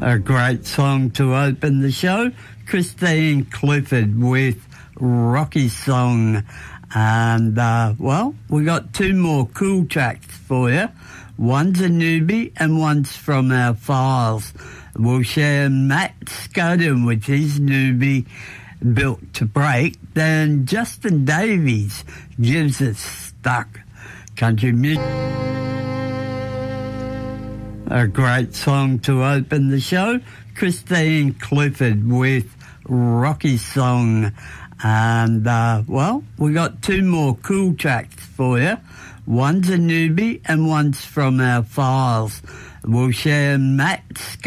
A great song to open the show. Christine Clifford with Rocky Song. And, well, we got two more cool tracks for you. One's a newbie and one's from our files. We'll share Matt Scoden with his newbie, Built to Break. Then Justin Davies gives us Stuck. Country music. A great song to open the show. Christine Clifford with Rocky Song. And, well, we got two more cool tracks for you. One's a newbie and one's from our files. We'll share Matt